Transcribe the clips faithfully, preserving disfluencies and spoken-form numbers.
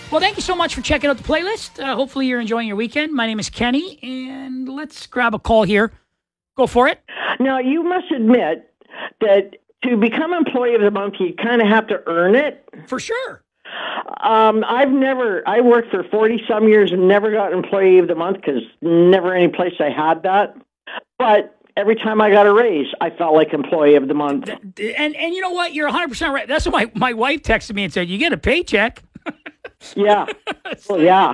Well, thank you so much for checking out the playlist. Uh, hopefully you're enjoying your weekend. My name is Kenny, and let's grab a call here. Go for it. Now, you must admit that to become Employee of the Month, you kind of have to earn it. For sure. Um, I've never, I worked for forty-some years and never got Employee of the Month because never any place I had that. But every time I got a raise, I felt like Employee of the Month. And and you know what? You're one hundred percent right. That's what my, my wife texted me and said, you get a paycheck. Yeah. Well, yeah.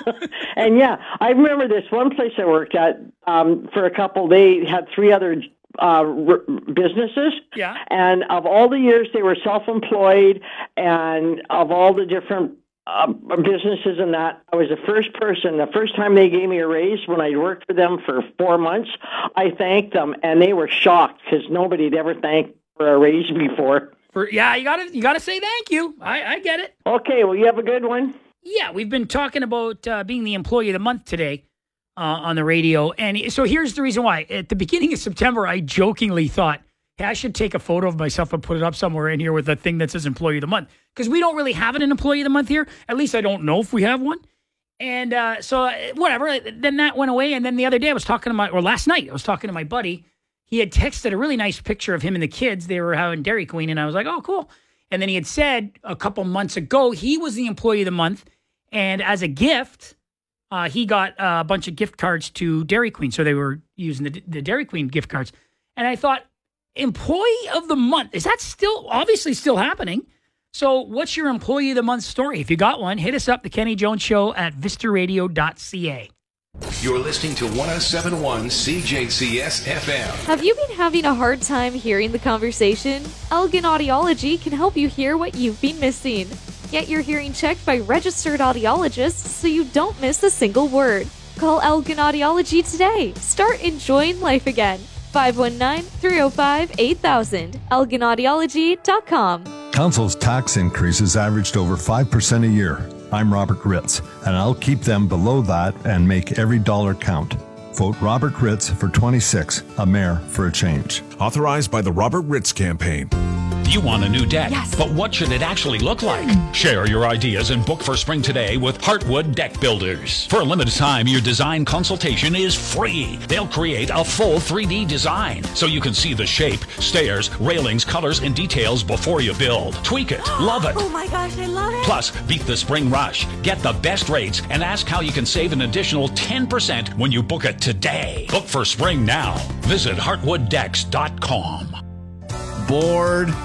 And yeah, I remember this one place I worked at um, for a couple, they had three other uh, r- businesses. Yeah. And of all the years they were self-employed and of all the different uh, businesses and that, I was the first person, the first time they gave me a raise when I worked for them for four months, I thanked them and they were shocked because nobody had ever thanked for a raise before. For, yeah, you gotta you gotta say thank you. I, I get it. Okay, well, you have a good one. Yeah, we've been talking about uh, being the Employee of the Month today uh, on the radio. And so here's the reason why. At the beginning of September, I jokingly thought, hey, I should take a photo of myself and put it up somewhere in here with a thing that says Employee of the Month. Because we don't really have an Employee of the Month here. At least I don't know if we have one. And uh, so uh, whatever. Then that went away. And then the other day I was talking to my, or last night, I was talking to my buddy. He had texted a really nice picture of him and the kids. They were having Dairy Queen. And I was like, oh, cool. And then he had said a couple months ago, he was the Employee of the Month. And as a gift, uh, he got a bunch of gift cards to Dairy Queen. So they were using the, the Dairy Queen gift cards. And I thought, Employee of the Month, is that still obviously still happening? So what's your Employee of the Month story? If you got one, hit us up, The Kenny Jones Show at vista radio dot c a. You're listening to one oh seven point one C J C S F M. Have you been having a hard time hearing the conversation? Elgin Audiology can help you hear what you've been missing. Get your hearing checked by registered audiologists so you don't miss a single word. Call Elgin Audiology today. Start enjoying life again. five one nine, three oh five, eight thousand. elgin audiology dot com. Council's tax increases averaged over five percent a year. I'm Robert Ritz, and I'll keep them below that and make every dollar count. Vote Robert Ritz for twenty-six, a mayor for a change. Authorized by the Robert Ritz Campaign. You want a new deck, yes. But what should it actually look like? Share your ideas and book for spring today with Heartwood Deck Builders. For a limited time, your design consultation is free. They'll create a full three D design so you can see the shape, stairs, railings, colors, and details before you build. Tweak it. Love it. Oh my gosh, I love it. Plus, beat the spring rush. Get the best rates and ask how you can save an additional ten percent when you book it today. Book for spring now. Visit heartwood decks dot com. Bored?